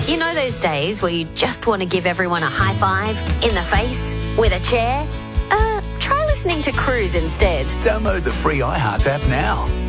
You know those days where you just want to give everyone a high five, in the face, with a chair? Try listening to Cruise instead. Download the free iHeart app now.